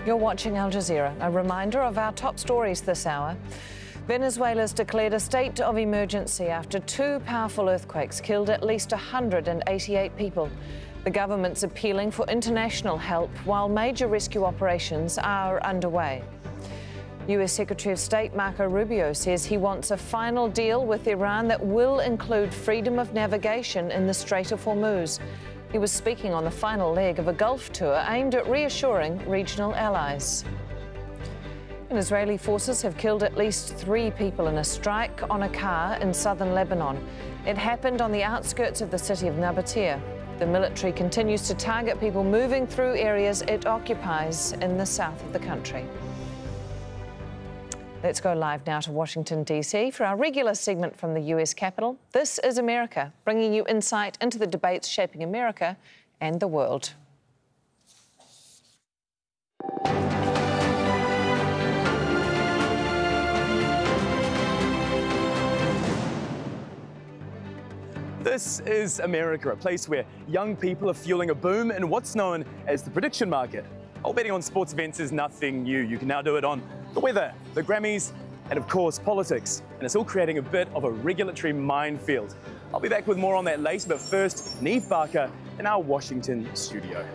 You're watching Al Jazeera. A reminder of our top stories this hour. Venezuela's declared a state of emergency after two powerful earthquakes killed at least 188 people. The government's appealing for international help while major rescue operations are underway. US Secretary of State Marco Rubio says he wants a final deal with Iran that will include freedom of navigation in the Strait of Hormuz. He was speaking on the final leg of a Gulf tour aimed at reassuring regional allies. And Israeli forces have killed at least 3 people in a strike on a car in southern Lebanon. It happened on the outskirts of the city of Nabatea. The military continues to target people moving through areas it occupies in the south of the country. Let's go live now to Washington, D.C. for our regular segment from the US Capitol. This is America, bringing you insight into the debates shaping America and the world. This is America, a place where young people are fueling a boom in what's known as the prediction market. While betting on sports events is nothing new, you can now do it on the weather, the Grammys, and of course politics. And it's all creating a bit of a regulatory minefield. I'll be back with more on that later, but first, Neve Barker in our Washington studio.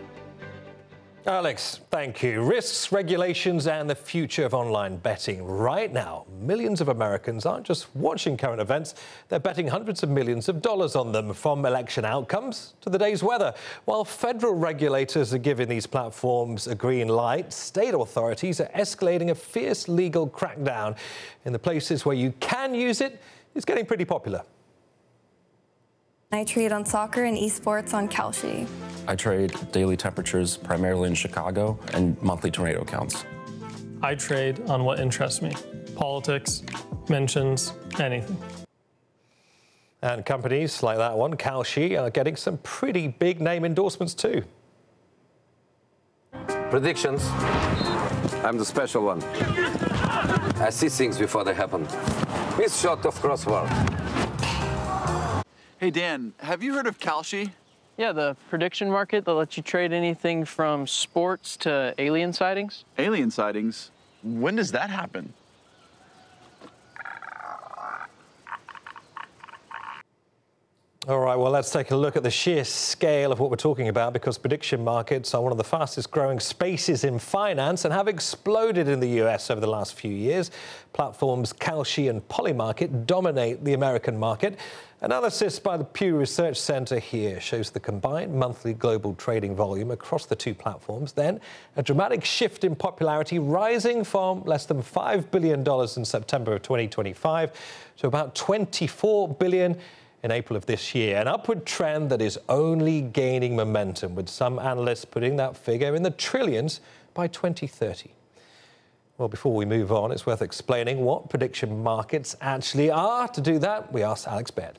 Alex, thank you. Risks, regulations and the future of online betting. Right now, millions of Americans aren't just watching current events, they're betting hundreds of millions of dollars on them, from election outcomes to the day's weather. While federal regulators are giving these platforms a green light, state authorities are escalating a fierce legal crackdown. In the places where you can use it, it's getting pretty popular. I trade on soccer and esports on Kalshi. I trade daily temperatures primarily in Chicago and monthly tornado counts. I trade on what interests me. Politics, mentions, anything. And companies like that one, Kalshi, are getting some pretty big name endorsements too. Predictions. I'm the special one. I see things before they happen. Miss shot of crossword. Hey Dan, have you heard of Kalshi? Yeah, the prediction market that lets you trade anything from sports to alien sightings. Alien sightings? When does that happen? All right, well, let's take a look at the sheer scale of what we're talking about, because prediction markets are one of the fastest growing spaces in finance and have exploded in the US over the last few years. Platforms Kalshi and Polymarket dominate the American market. Analysis by the Pew Research Center here shows the combined monthly global trading volume across the two platforms, then a dramatic shift in popularity, rising from less than $5 billion in September of 2025 to about $24 billion in April of this year, an upward trend that is only gaining momentum, with some analysts putting that figure in the trillions by 2030. Well, before we move on, it's worth explaining what prediction markets actually are. To do that, we asked Alex Baird.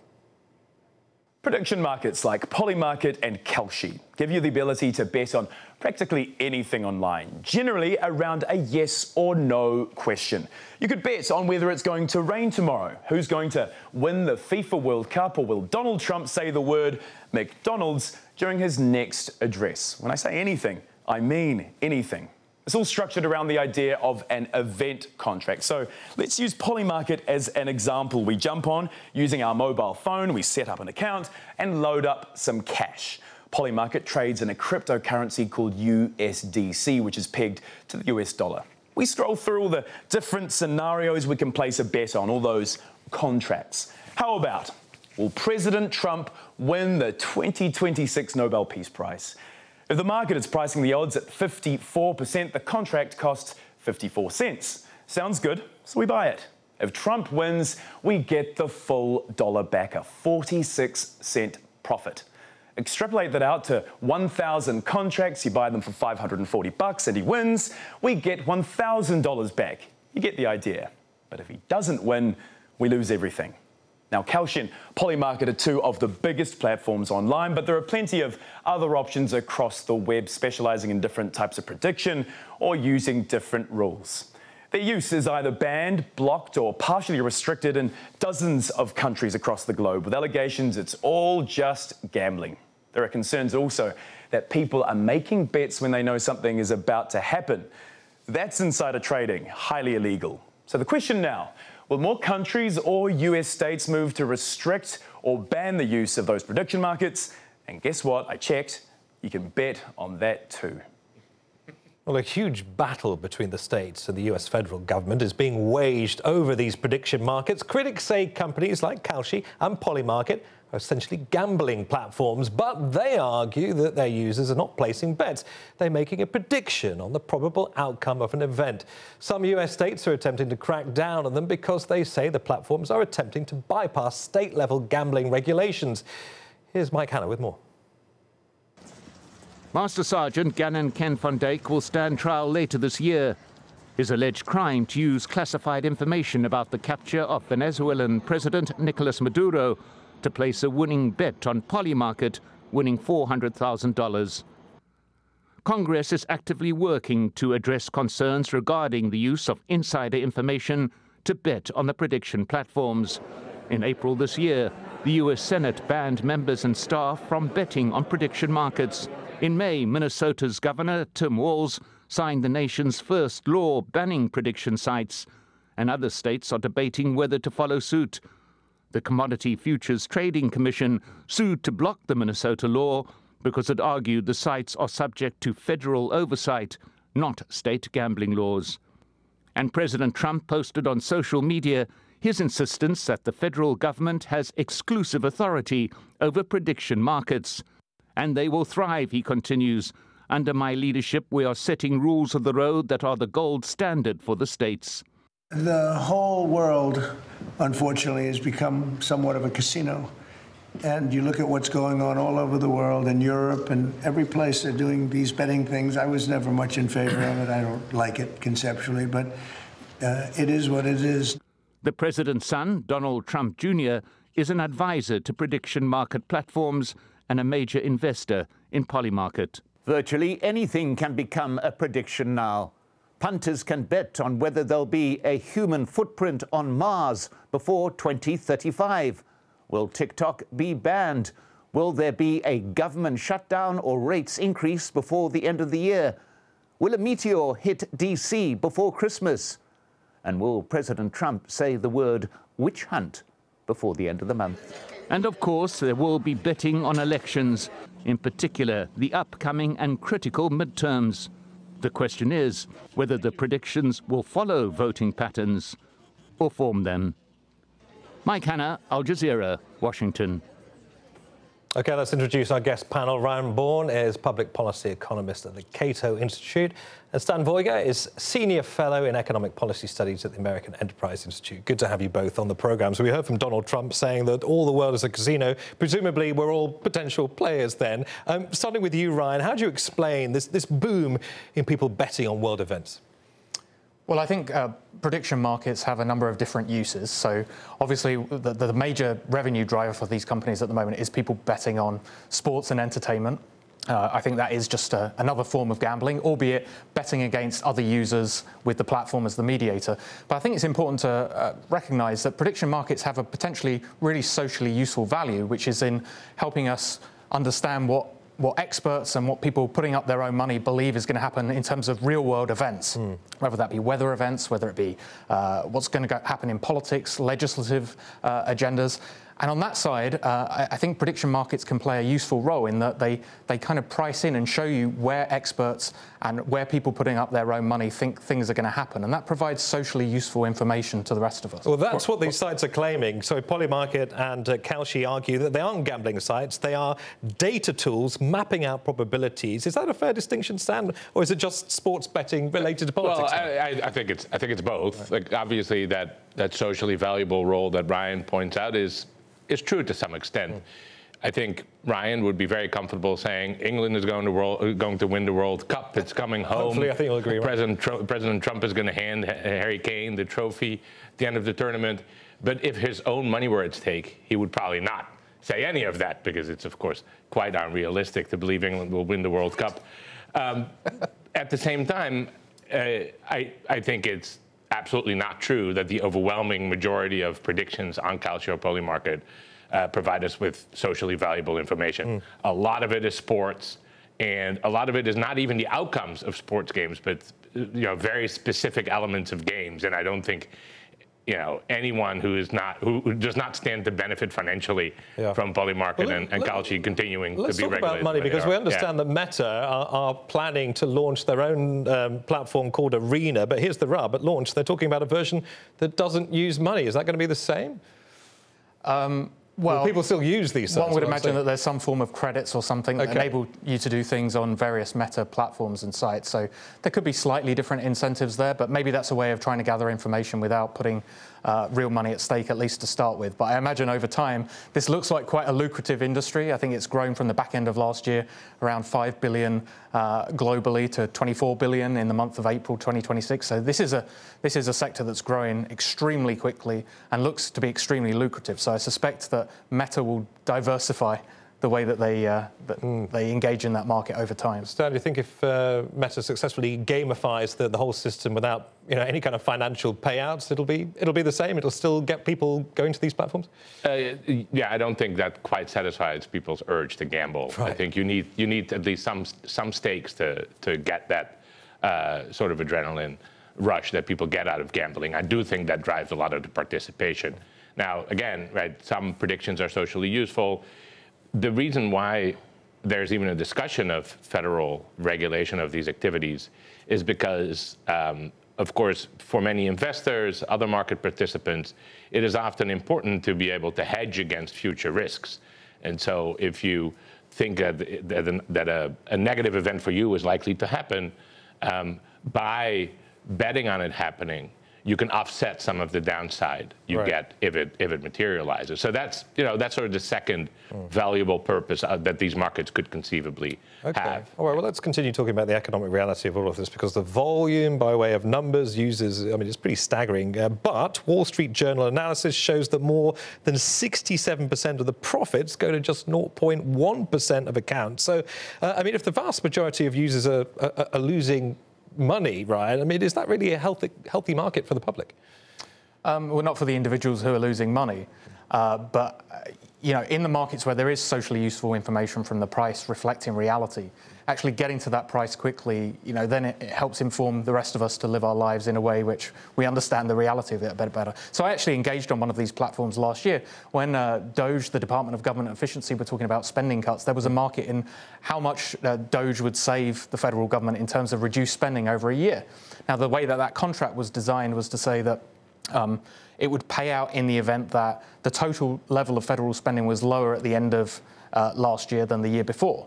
Prediction markets like Polymarket and Kalshi give you the ability to bet on practically anything online, generally around a yes or no question. You could bet on whether it's going to rain tomorrow, who's going to win the FIFA World Cup, or will Donald Trump say the word McDonald's during his next address. When I say anything, I mean anything. It's all structured around the idea of an event contract. So let's use Polymarket as an example. We jump on using our mobile phone, we set up an account and load up some cash. Polymarket trades in a cryptocurrency called USDC, which is pegged to the US dollar. We scroll through all the different scenarios we can place a bet on, all those contracts. How about, will President Trump win the 2026 Nobel Peace Prize? If the market is pricing the odds at 54%, the contract costs 54 cents. Sounds good, so we buy it. If Trump wins, we get the full dollar back, a 46-cent profit. Extrapolate that out to 1,000 contracts, you buy them for $540 and he wins, we get $1,000 back. You get the idea. But if he doesn't win, we lose everything. Now, Kalshi and Polymarket are two of the biggest platforms online, but there are plenty of other options across the web specializing in different types of prediction or using different rules. Their use is either banned, blocked, or partially restricted in dozens of countries across the globe, with allegations it's all just gambling. There are concerns also that people are making bets when they know something is about to happen. That's insider trading, highly illegal. So the question now, will more countries or US states move to restrict or ban the use of those prediction markets? And guess what? I checked. You can bet on that too. Well, a huge battle between the states and the US federal government is being waged over these prediction markets. Critics say companies like Kalshi and Polymarket are essentially gambling platforms, but they argue that their users are not placing bets. They're making a prediction on the probable outcome of an event. Some US states are attempting to crack down on them because they say the platforms are attempting to bypass state-level gambling regulations. Here's Mike Hanna with more. Master Sergeant Gannon Ken van Dijk will stand trial later this year. His alleged crime to use classified information about the capture of Venezuelan President Nicolas Maduro to place a winning bet on Polymarket, winning $400,000. Congress is actively working to address concerns regarding the use of insider information to bet on the prediction platforms. In April this year, the US Senate banned members and staff from betting on prediction markets. In May, Minnesota's Governor Tim Walz signed the nation's first law banning prediction sites, and other states are debating whether to follow suit. The Commodity Futures Trading Commission sued to block the Minnesota law because it argued the sites are subject to federal oversight, not state gambling laws. And President Trump posted on social media his insistence that the federal government has exclusive authority over prediction markets. And they will thrive, he continues. Under my leadership, we are setting rules of the road that are the gold standard for the states. The whole world, unfortunately, has become somewhat of a casino. And you look at what's going on all over the world, in Europe and every place they're doing these betting things. I was never much in favor of it. I don't like it conceptually, but it is what it is. The president's son, Donald Trump Jr., is an advisor to prediction market platforms and a major investor in Polymarket. Virtually anything can become a prediction now. Punters can bet on whether there'll be a human footprint on Mars before 2035. Will TikTok be banned? Will there be a government shutdown or rates increase before the end of the year? Will a meteor hit DC before Christmas? And will President Trump say the word witch hunt before the end of the month? And of course, there will be betting on elections, in particular the upcoming and critical midterms. The question is whether the predictions will follow voting patterns or form them. Mike Hanna, Al Jazeera, Washington. OK, let's introduce our guest panel. Ryan Bourne is public policy economist at the Cato Institute, and Stan Voiga is senior fellow in economic policy studies at the American Enterprise Institute. Good to have you both on the programme. So we heard from Donald Trump saying that all the world is a casino. Presumably, we're all potential players then. Starting with you, Ryan, how do you explain this boom in people betting on world events? Well, I think prediction markets have a number of different uses. So obviously, the major revenue driver for these companies at the moment is people betting on sports and entertainment. I think that is just another form of gambling, albeit betting against other users with the platform as the mediator. But I think it's important to recognise that prediction markets have a potentially really socially useful value, which is in helping us understand what experts and what people putting up their own money believe is going to happen in terms of real-world events, whether that be weather events, whether it be what's going to happen in politics, legislative agendas. And on that side, I think prediction markets can play a useful role in that they kind of price in and show you where experts and where people putting up their own money think things are going to happen. And that provides socially useful information to the rest of us. Well, that's what these sites are claiming. So Polymarket and Kalshi argue that they aren't gambling sites. They are data tools mapping out probabilities. Is that a fair distinction, Stan? Or is it just sports betting related to politics? Well, I think it's both. Like, obviously, that socially valuable role that Ryan points out is true to some extent. I think Ryan would be very comfortable saying England is going to win the World Cup. It's coming home. Hopefully, I think you'll agree. President Trump is going to hand Harry Kane the trophy at the end of the tournament. But if his own money were at stake, he would probably not say any of that, because it's, of course, quite unrealistic to believe England will win the World Cup. At the same time, I think it's absolutely not true that the overwhelming majority of predictions on Kalshi or Polymarket provide us with socially valuable information. A lot of it is sports, And a lot of it is not even the outcomes of sports games, but very specific elements of games. And I don't think anyone who does not stand to benefit financially from Polymarket and Kalshi continuing to be regulated. Let's talk about money, because we understand that Meta are planning to launch their own platform called Arena. But here's the rub: at launch, they're talking about a version that doesn't use money. Is that going to be the same? Well, people still use these. One would imagine that there's some form of credits or something that enable you to do things on various Meta platforms and sites. So there could be slightly different incentives there, but maybe that's a way of trying to gather information without putting real money at stake, at least to start with. But I imagine over time, this looks like quite a lucrative industry. I think it's grown from the back end of last year, around 5 billion globally, to 24 billion in the month of April 2026. So this is a sector that's growing extremely quickly and looks to be extremely lucrative. So I suspect that Meta will diversify the way that they engage in that market over time. Stan, do you think if Meta successfully gamifies the whole system without any kind of financial payouts, it'll be the same? It'll still get people going to these platforms? Yeah, I don't think that quite satisfies people's urge to gamble. Right. I think you need at least some stakes to get that sort of adrenaline rush that people get out of gambling. I do think that drives a lot of the participation. Now, again, right, some predictions are socially useful. The reason why there's even a discussion of federal regulation of these activities is because, of course, for many investors, other market participants, it is often important to be able to hedge against future risks. And so if you think that a negative event for you is likely to happen, by betting on it happening, you can offset some of the downside you get if it materializes. So that's that's sort of the second valuable purpose that these markets could conceivably have. All right. Well, let's continue talking about the economic reality of all of this, because the volume, by way of numbers, users, I mean, it's pretty staggering. But Wall Street Journal analysis shows that more than 67% of the profits go to just 0.1% of accounts. So, I mean, if the vast majority of users are losing money, Ryan, I mean, is that really a healthy market for the public? Well, not for the individuals who are losing money, but in the markets where there is socially useful information from the price reflecting reality, actually getting to that price quickly, then it helps inform the rest of us to live our lives in a way which we understand the reality of it a bit better. So I actually engaged on one of these platforms last year when DOGE, the Department of Government Efficiency, were talking about spending cuts. There was a market in how much DOGE would save the federal government in terms of reduced spending over a year. Now, the way that contract was designed was to say that it would pay out in the event that the total level of federal spending was lower at the end of last year than the year before.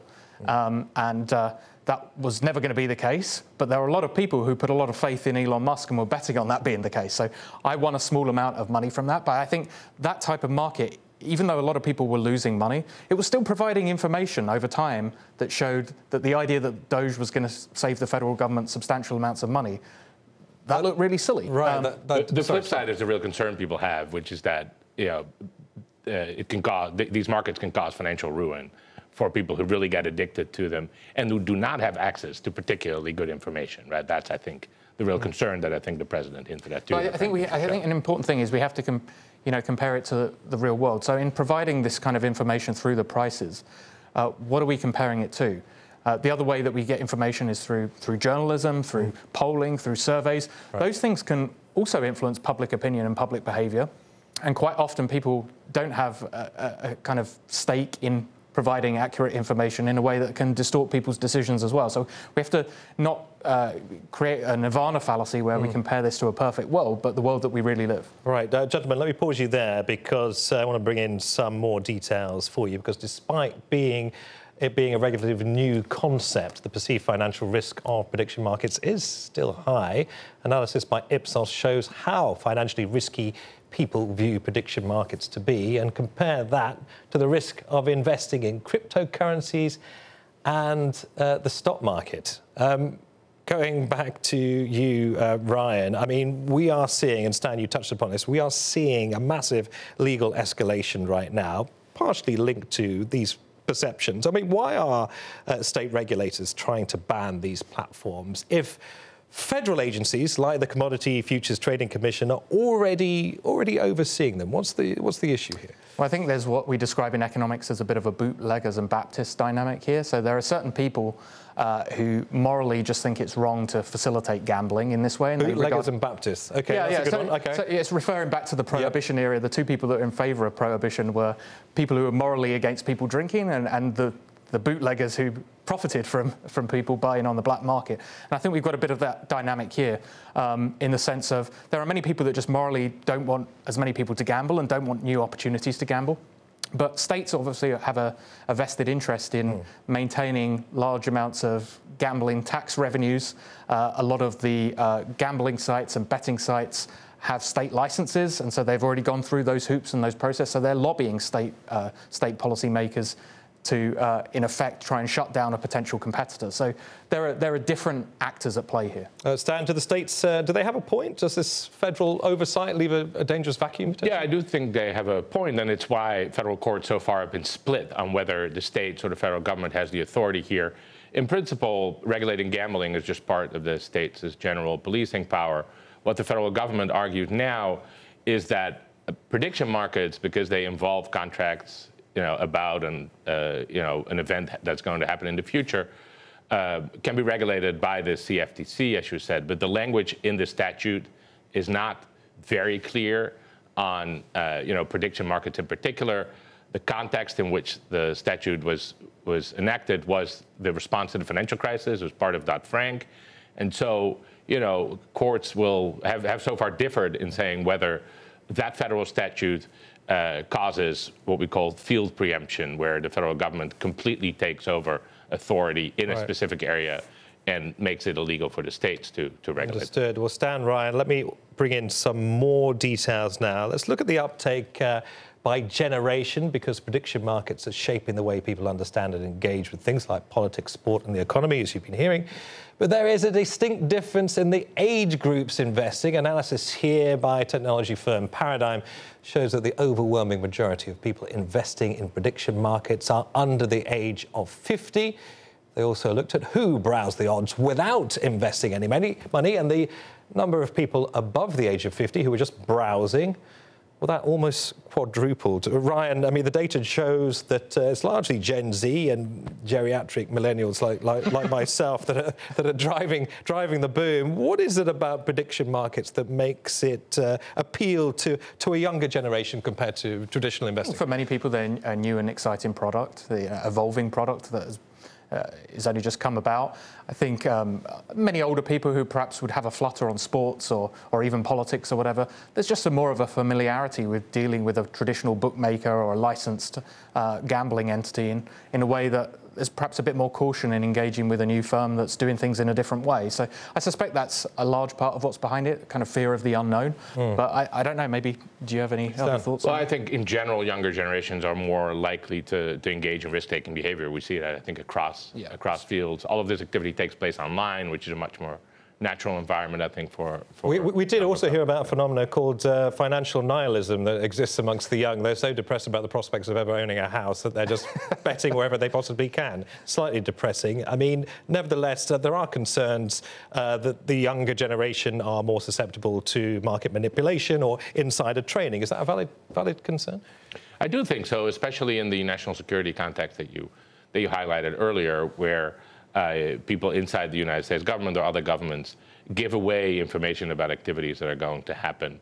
That was never going to be the case, but there were a lot of people who put a lot of faith in Elon Musk and were betting on that being the case. So I won a small amount of money from that, but I think that type of market, even though a lot of people were losing money, it was still providing information over time that showed that the idea that DOGE was going to save the federal government substantial amounts of money, that looked really silly. Right. The flip side is the real concern people have, which is that these markets can cause financial ruin for people who really get addicted to them and who do not have access to particularly good information. Right. That's, I think, the real concern that I think the president hinted at too. I think an important thing is we have to compare it to the real world. So in providing this kind of information through the prices, what are we comparing it to? The other way that we get information is through journalism, through polling, through surveys. Right. Those things can also influence public opinion and public behaviour. And quite often people don't have a kind of stake in providing accurate information in a way that can distort people's decisions as well. So we have to not create a nirvana fallacy where we compare this to a perfect world, but the world that we really live. Right, gentlemen, let me pause you there because I want to bring in some more details for you, because despite it being a relatively new concept, the perceived financial risk of prediction markets is still high. Analysis by Ipsos shows how financially risky people view prediction markets to be, and compare that to the risk of investing in cryptocurrencies and the stock market. Going back to you, Ryan, I mean, we are seeing, and Stan, you touched upon this, we are seeing a massive legal escalation right now, partially linked to these perceptions. I mean, why are state regulators trying to ban these platforms if federal agencies like the Commodity Futures Trading Commission are already overseeing them? What's the issue here? Well, I think there's what we describe in economics as a bit of a bootleggers and Baptist dynamic here. So there are certain people who morally just think it's wrong to facilitate gambling in this way. And bootleggers and Baptists. Okay, yeah, that's a good one. Okay. So it's referring back to the Prohibition era. The two people that were in favour of Prohibition were people who were morally against people drinking and the bootleggers who profited from people buying on the black market. And I think we've got a bit of that dynamic here in the sense of there are many people that just morally don't want as many people to gamble and don't want new opportunities to gamble. But states obviously have a vested interest in maintaining large amounts of gambling tax revenues. A lot of the gambling sites and betting sites have state licenses, and so they've already gone through those hoops and those processes. So they're lobbying state policymakers to, in effect, try and shut down a potential competitor. So there are different actors at play here. Stan, do the states, do they have a point? Does this federal oversight leave a dangerous vacuum? Yeah, I do think they have a point, and it's why federal courts so far have been split on whether the states or the federal government has the authority here. In principle, regulating gambling is just part of the states' general policing power. What the federal government argues now is that prediction markets, because they involve contracts about an event that's going to happen in the future, can be regulated by the CFTC, as you said. But the language in the statute is not very clear on, prediction markets in particular. The context in which the statute was enacted was the response to the financial crisis. It was part of Dodd-Frank. And so, courts will have so far differed in saying whether that federal statute causes what we call field preemption, where the federal government completely takes over authority in a specific area and makes it illegal for the states to regulate. Understood. Well, Stan, Ryan, let me bring in some more details now. Let's look at the uptake by generation, because prediction markets are shaping the way people understand and engage with things like politics, sport and the economy, as you've been hearing. But there is a distinct difference in the age groups investing. Analysis here by technology firm Paradigm shows that the overwhelming majority of people investing in prediction markets are under the age of 50. They also looked at who browsed the odds without investing any money, and the number of people above the age of 50 who were just browsing, well, that almost quadrupled. Ryan, I mean, the data shows that it's largely Gen Z and geriatric millennials like myself that are driving the boom. What is it about prediction markets that makes it appeal to a younger generation compared to traditional investing? For many people, they're a new and exciting product, the evolving product that has only just come about. I think many older people who perhaps would have a flutter on sports or even politics or whatever, there's just more of a familiarity with dealing with a traditional bookmaker or a licensed gambling entity in a way that there's perhaps a bit more caution in engaging with a new firm that's doing things in a different way. So I suspect that's a large part of what's behind it, kind of fear of the unknown. But I don't know, maybe, do you have any other thoughts? Well, I think in general, younger generations are more likely to engage in risk-taking behavior. We see that, I think, across fields. All of this activity takes place online, which is a much more natural environment, I think, for we did also hear about a phenomenon called financial nihilism that exists amongst the young. They're so depressed about the prospects of ever owning a house that they're just betting wherever they possibly can. Slightly depressing. I mean, nevertheless, there are concerns that the younger generation are more susceptible to market manipulation or insider trading. Is that a valid concern? I do think so, especially in the national security context that you highlighted earlier, where people inside the United States government or other governments give away information about activities that are going to happen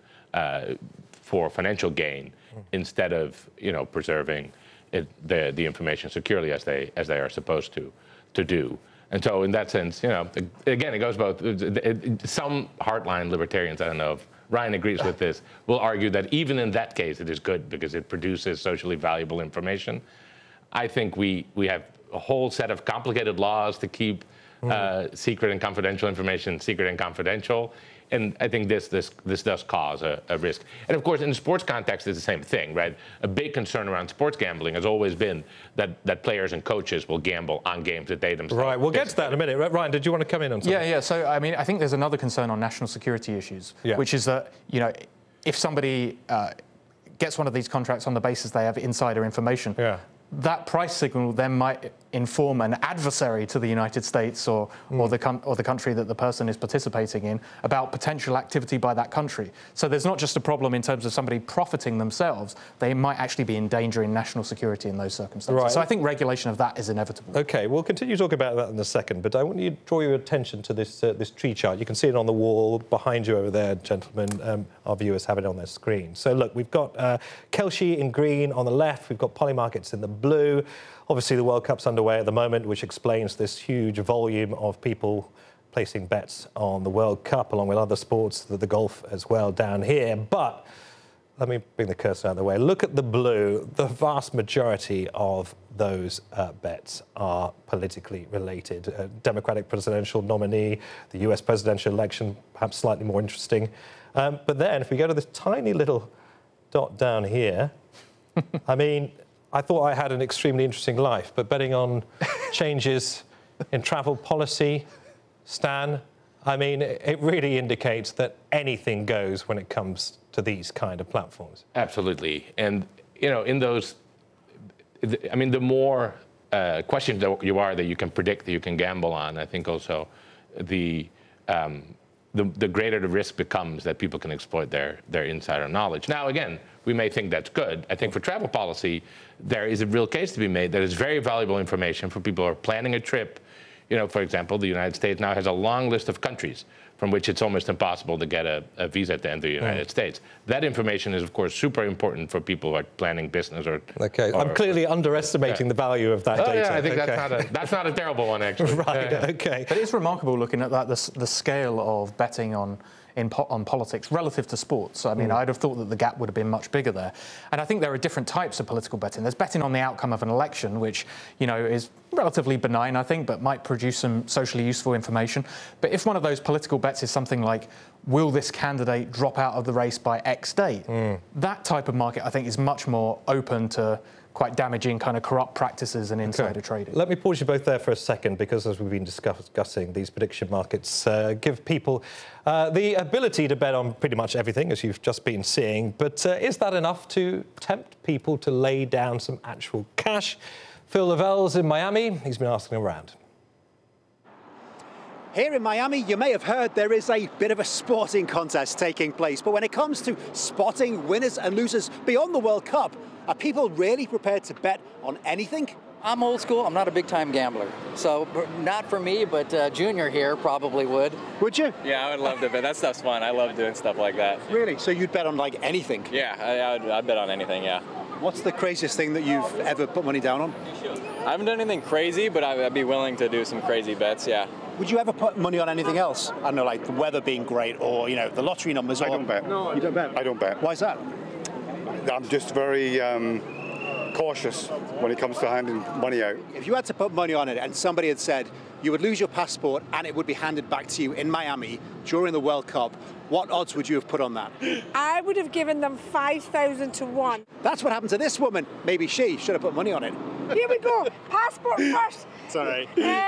for financial gain instead of, preserving the information securely as they are supposed to do. And so in that sense, again, it goes both. Some hardline libertarians, I don't know if Ryan agrees with this, will argue that even in that case it is good because it produces socially valuable information. I think we have a whole set of complicated laws to keep secret and confidential information secret and confidential. And I think this does cause a risk. And of course, in the sports context, it's the same thing, right? A big concern around sports gambling has always been that players and coaches will gamble on games that they themselves. Right, we'll get to that in a minute. Ryan, did you want to come in on something? Yeah. So, I mean, I think there's another concern on national security issues, which is that, if somebody gets one of these contracts on the basis they have insider information, that price signal then might inform an adversary to the United States or the country that the person is participating in about potential activity by that country. So there's not just a problem in terms of somebody profiting themselves, they might actually be endangering national security in those circumstances. Right. So I think regulation of that is inevitable. OK, we'll continue talking about that in a second, but I want you to draw your attention to this this tree chart. You can see it on the wall behind you over there, gentlemen. Our viewers have it on their screen. So look, we've got Kelshi in green on the left, we've got Polymarkets in the blue. Obviously, the World Cup's underway at the moment, which explains this huge volume of people placing bets on the World Cup, along with other sports, the golf as well down here. But let me bring the cursor out of the way. Look at the blue. The vast majority of those bets are politically related. Democratic presidential nominee, the US presidential election, perhaps slightly more interesting. But then, if we go to this tiny little dot down here, I mean, I thought I had an extremely interesting life, but betting on changes in travel policy, Stan, I mean, it really indicates that anything goes when it comes to these kind of platforms. Absolutely. And, you know, in those, I mean, the more questions that you are that you can predict, that you can gamble on, I think also the greater the risk becomes that people can exploit their insider knowledge. Now, again, we may think that's good. I think for travel policy, there is a real case to be made that is very valuable information for people who are planning a trip. You know, for example, the United States now has a long list of countries from which it's almost impossible to get a visa to enter the United States. That information is, of course, super important for people who are planning business or... OK, I'm clearly underestimating the value of that data. Yeah, I think that's not a terrible one, actually. Right, OK. But it's remarkable looking at that, the scale of betting on politics relative to sports. I mean, I'd have thought that the gap would have been much bigger there. And I think there are different types of political betting. There's betting on the outcome of an election, which, you know, is relatively benign, I think, but might produce some socially useful information. But if one of those political bets is something like, will this candidate drop out of the race by X date? That type of market, I think, is much more open to quite damaging kind of corrupt practices and insider trading. Let me pause you both there for a second, because as we've been discussing, these prediction markets give people the ability to bet on pretty much everything, as you've just been seeing. But is that enough to tempt people to lay down some actual cash? Phil Lavelle's in Miami. He's been asking around. Here in Miami, you may have heard there is a bit of a sporting contest taking place. But when it comes to spotting winners and losers beyond the World Cup, are people really prepared to bet on anything? I'm old school. I'm not a big-time gambler. So not for me, but Junior here probably would. Would you? Yeah, I would love to bet. That stuff's fun. I love doing stuff like that. Really? So you'd bet on, like, anything? Yeah, I'd bet on anything, yeah. What's the craziest thing that you've ever put money down on? I haven't done anything crazy, but I'd be willing to do some crazy bets, yeah. Would you ever put money on anything else? I don't know, like the weather being great, or, you know, the lottery numbers? I don't bet. No, you don't bet? I don't bet. Why is that? I'm just very cautious when it comes to handing money out. If you had to put money on it and somebody had said you would lose your passport and it would be handed back to you in Miami during the World Cup, what odds would you have put on that? I would have given them 5,000 to 1. That's what happened to this woman. Maybe she should have put money on it. Here we go. Passport first. Sorry.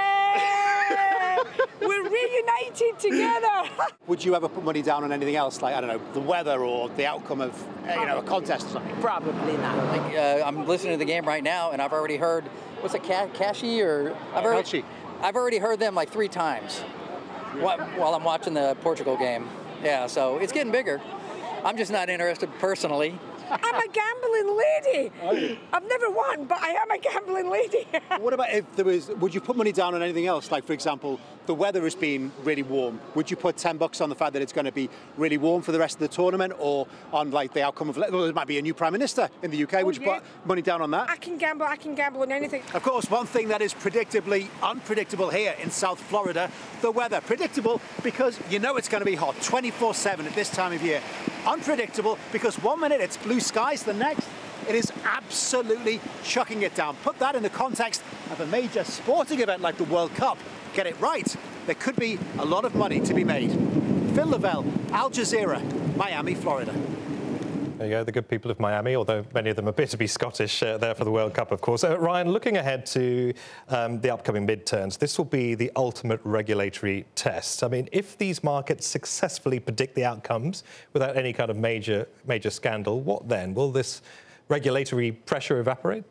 We're reunited together. Would you ever put money down on anything else, like, I don't know, the weather or the outcome of, you know, a contest or something? Probably not. I'm listening to the game right now, and I've already heard, what's it, Kashi or? I've already heard them like 3 times while I'm watching the Portugal game. Yeah, so it's getting bigger. I'm just not interested personally. I'm a gambling lady. I've never won, but I am a gambling lady. What about if there was, would you put money down on anything else? Like, for example, the weather has been really warm. Would you put $10 on the fact that it's going to be really warm for the rest of the tournament, or on, like, the outcome of, well, there might be a new Prime Minister in the UK. Would you put money down on that? I can gamble on anything. Of course, one thing that is predictably unpredictable here in South Florida, the weather. Predictable because you know it's going to be hot 24/7 at this time of year. Unpredictable because one minute it's blue skies, the next it is absolutely chucking it down. Put that in the context of a major sporting event like the World Cup. Get it right, there could be a lot of money to be made. Phil Lavelle, Al Jazeera, Miami, Florida. There you go, the good people of Miami, although many of them appear to be Scottish there for the World Cup, of course. Ryan, looking ahead to the upcoming midterms, this will be the ultimate regulatory test. I mean, if these markets successfully predict the outcomes without any kind of major scandal, what then? Will this regulatory pressure evaporate?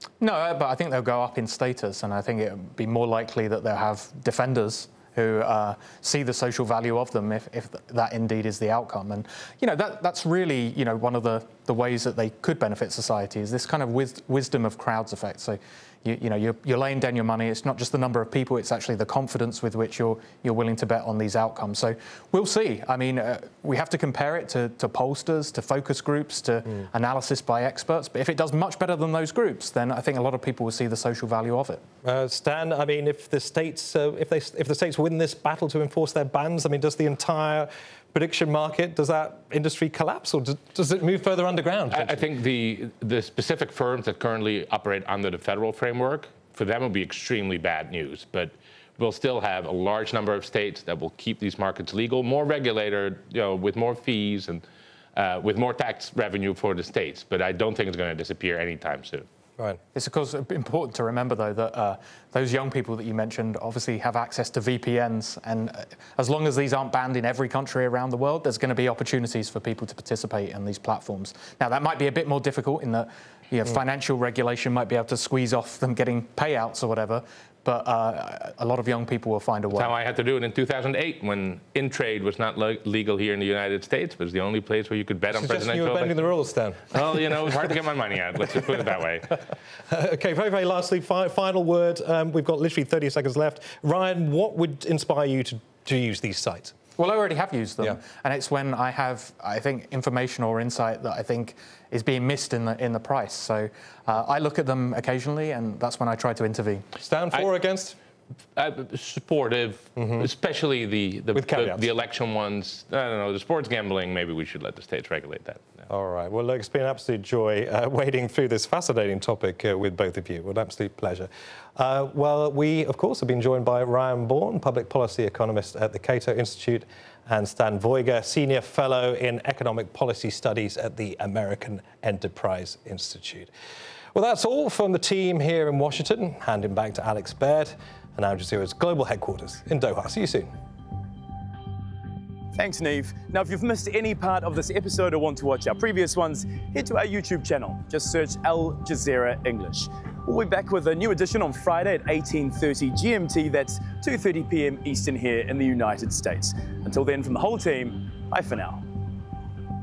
No, but I think they'll go up in status, and I think it would be more likely that they'll have defenders who see the social value of them if that indeed is the outcome. And, you know, that's really, you know, one of the ways that they could benefit society is this kind of wisdom of crowds effect. So, you know, you're laying down your money. It's not just the number of people, it's actually the confidence with which you're willing to bet on these outcomes. So we'll see. I mean, we have to compare it to pollsters, to focus groups, to analysis by experts. But if it does much better than those groups, then I think a lot of people will see the social value of it. Stan, I mean, if the states if the states win this battle to enforce their bans, I mean, does the entire prediction market, does that industry collapse, or does it move further underground? I think the specific firms that currently operate under the federal framework, for them it will be extremely bad news. But we'll still have a large number of states that will keep these markets legal, more regulated, you know, with more fees and with more tax revenue for the states. But I don't think it's going to disappear anytime soon. Right. It's of course important to remember, though, that those young people that you mentioned obviously have access to VPNs, and as long as these aren't banned in every country around the world, there's going to be opportunities for people to participate in these platforms. Now, that might be a bit more difficult in that financial regulation might be able to squeeze off them getting payouts or whatever, but a lot of young people will find a way. That's how I had to do it in 2008 when InTrade was not legal here in the United States. It was the only place where you could bet on presidential you were bending the rules, Stan. Well, you know, it was hard to get my money out. Let's just put it that way. OK, very, very lastly, final word. We've got literally 30 seconds left. Ryan, what would inspire you to use these sites? Well, I already have used them, and it's when I have, I think, information or insight that I think is being missed in the price. So I look at them occasionally, and that's when I try to intervene. Stand for or against? Supportive, especially the election ones. I don't know, the sports gambling, maybe we should let the states regulate that. All right. Well, look, it's been an absolute joy wading through this fascinating topic with both of you. An absolute pleasure. Well, we, of course, have been joined by Ryan Bourne, public policy economist at the Cato Institute, and Stan Veuger, senior fellow in economic policy studies at the American Enterprise Institute. Well, that's all from the team here in Washington. Handing back to Alex Baird and Al Jazeera's global headquarters in Doha. See you soon. Thanks, Neve. Now, if you've missed any part of this episode or want to watch our previous ones, head to our YouTube channel. Just search Al Jazeera English. We'll be back with a new edition on Friday at 18:30 GMT. That's 2:30 p.m. Eastern here in the United States. Until then, from the whole team, bye for now.